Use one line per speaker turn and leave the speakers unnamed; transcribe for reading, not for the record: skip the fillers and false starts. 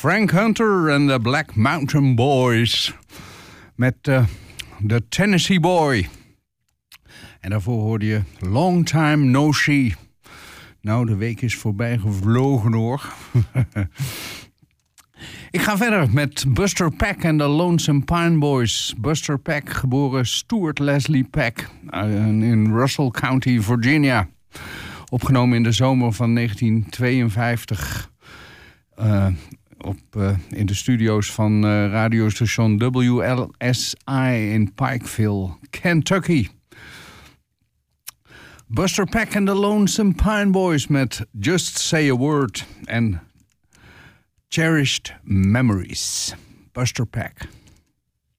Frank Hunter en de Black Mountain Boys met The Tennessee Boy. En daarvoor hoorde je Long Time No See. Nou, de week is voorbij gevlogen hoor. Ik ga verder met Buster Peck en de Lonesome Pine Boys. Buster Peck, geboren Stuart Leslie Peck in Russell County, Virginia. Opgenomen in de zomer van 1952 in de studio's van radiostation WLSI in Pikeville, Kentucky. Buster Peck en de Lonesome Pine Boys met Just Say a Word en Cherished Memories. Buster Peck.